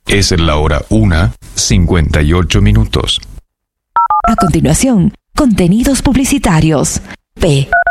Es la hora 1:58. A continuación, contenidos publicitarios. P.